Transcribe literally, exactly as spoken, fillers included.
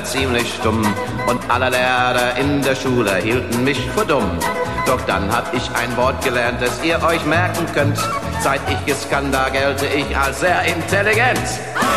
ziemlich stumm und alle Lehrer in der Schule hielten mich für dumm. Doch dann hab ich ein Wort gelernt, das ihr euch merken könnt. Seit ich es kann, da gelte ich als sehr intelligent.